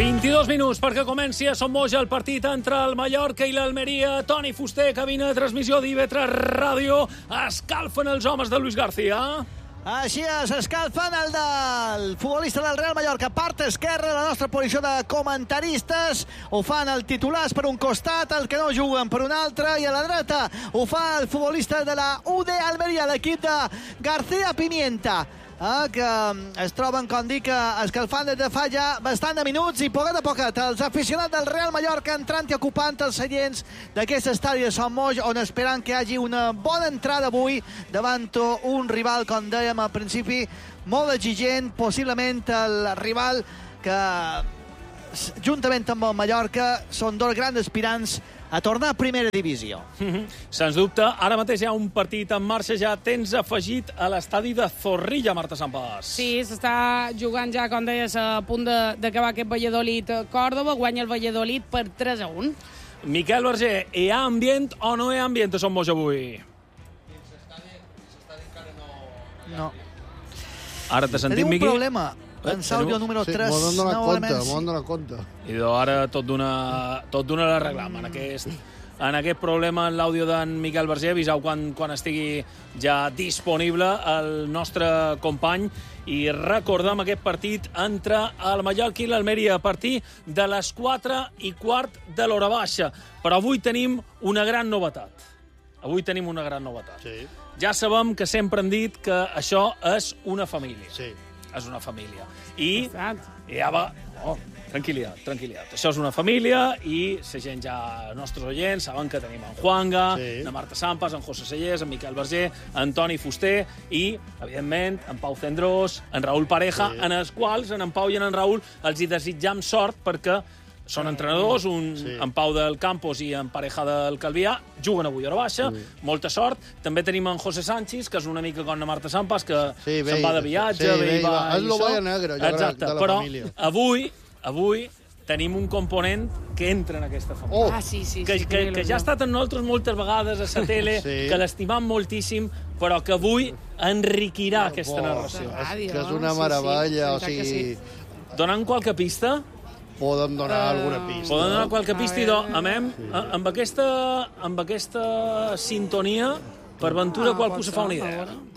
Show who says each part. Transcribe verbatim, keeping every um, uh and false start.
Speaker 1: vint-i-dos minuts perquè comenci a Son Moix el partit entre el Mallorca i l'Almeria. Toni Fuster, cabina de transmissió d'I V tres Ràdio. Escalfen els homes de Luis García.
Speaker 2: Així és, escalfen el del futbolista del Real Mallorca. Part esquerra de la nostra posició de comentaristes. Ho fan el titulars per un costat, el que no juguen per un altre, i a la dreta ho fa el futbolista de la U D Almeria, l'equip de García Pimienta. Eh, que es troben, com dic, escalfant des de fa ja bastant de minuts, i poquet a poquet els aficionats del Real Mallorca entrant i ocupant els seients d'aquest estadi de Son Moix, on esperant que hi hagi una bona entrada avui davant un rival, com dèiem al principi, molt exigent, possiblement el rival que, juntament amb el Mallorca, són dos grans aspirants a tornar a primera divisió.
Speaker 1: Mm-hmm. Sens dubte, ara mateix hi ha un partit en marxa, ja tens afegit a l'estadi de Zorrilla, Marta Sampas.
Speaker 3: Sí, s'està jugant ja, com deies, a punt d'acabar aquest Valladolid-Còrdoba. Guanya el Valladolid per tres a un.
Speaker 1: Miquel Verger, hi ha ambient o no hi ha ambient a Son Moix avui?
Speaker 2: No.
Speaker 1: Ara t'ha sentit,
Speaker 2: Tenim un
Speaker 1: Miqui?
Speaker 2: problema. En Sàudio número tres.
Speaker 4: Sí, m'ho han
Speaker 2: nou
Speaker 4: donat
Speaker 2: elements.
Speaker 4: compte, m'ho han donat compte.
Speaker 1: I doncs ara tot d'una tot d'una l'arreglam. En aquest, en aquest problema en l'àudio d'en Miquel Verger, aviseu quan, quan estigui ja disponible el nostre company, i recordem aquest partit entre el Mallorca i l'Almeria a partir de les quatre i quart de l'hora baixa. Però avui tenim una gran novetat. Avui tenim una gran novetat.
Speaker 4: Sí.
Speaker 1: Ja sabem que sempre han dit que això és una família.
Speaker 4: Sí.
Speaker 1: És una família. I ja va... Oh, tranquil·litat, tranquil·litat. Això és una família i la gent ja, els nostres oients, saben que tenim en Juanga,
Speaker 4: Sí.
Speaker 1: en Marta Sampas, en José Sellers, en Miquel Verger, en Toni Fuster i, evidentment, en Pau Cendrós, en Raül Pareja,
Speaker 4: Sí.
Speaker 1: en els quals, en en Pau i en en Raül, els hi desitjam sort perquè són entrenadors, un
Speaker 4: Sí.
Speaker 1: en Pau del Campos i en Pareja del Calvià, juguen avui a hora baixa,
Speaker 4: Sí.
Speaker 1: molta sort. També tenim en José Sánchez, que és una mica com la Marta Sampas, que
Speaker 4: Sí,
Speaker 1: se'n
Speaker 4: bé,
Speaker 1: va de viatge,
Speaker 4: sí,
Speaker 1: bé,
Speaker 4: bé,
Speaker 1: i va...
Speaker 4: és
Speaker 1: i
Speaker 4: lo
Speaker 1: això.
Speaker 4: balla negra, jo crec,
Speaker 1: Exacte,
Speaker 4: de la
Speaker 1: però
Speaker 4: família.
Speaker 1: avui, avui tenim un component que entra en aquesta família.
Speaker 4: Oh.
Speaker 3: Ah, sí, sí.
Speaker 1: que,
Speaker 3: sí,
Speaker 1: que, que ja ha estat amb nosaltres moltes vegades a la tele,
Speaker 4: Sí.
Speaker 1: que l'estimam moltíssim, però que avui enriquirà aquesta
Speaker 4: Bo.
Speaker 1: narració.
Speaker 3: Ràdio,
Speaker 4: Que és una
Speaker 3: sí, sí,
Speaker 4: meravella, o
Speaker 3: veritat que
Speaker 4: sigui...
Speaker 1: Donen qualque pista?
Speaker 4: Podem donar alguna pista.
Speaker 1: Poden donar qualque
Speaker 3: A
Speaker 1: pista i
Speaker 3: veure.
Speaker 1: do, amem, amb, aquesta, amb aquesta sintonia, per ventura
Speaker 3: Ah,
Speaker 1: qualcú
Speaker 3: pot
Speaker 1: se fa una
Speaker 3: ser, a
Speaker 1: idea.
Speaker 3: veure.